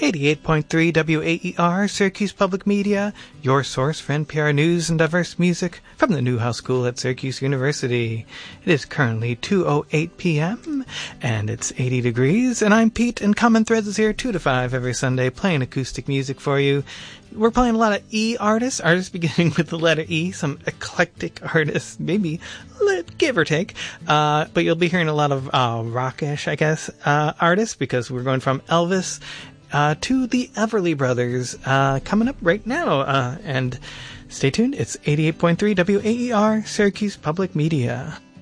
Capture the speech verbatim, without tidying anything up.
eighty-eight point three W A E R, Syracuse Public Media, your source for N P R news and diverse music from the Newhouse School at Syracuse University. It is currently two oh eight p.m., and it's eighty degrees, and I'm Pete, and Common Threads is here two to five every Sunday playing acoustic music for you. We're playing a lot of E artists, artists beginning with the letter E, some eclectic artists, maybe, give or take. Uh, but you'll be hearing a lot of uh, rockish, I guess, uh, artists, because we're going from Elvis uh, to the Everly Brothers uh, coming up right now. Uh, and stay tuned, it's eighty-eight point three W A E R, Syracuse Public Media.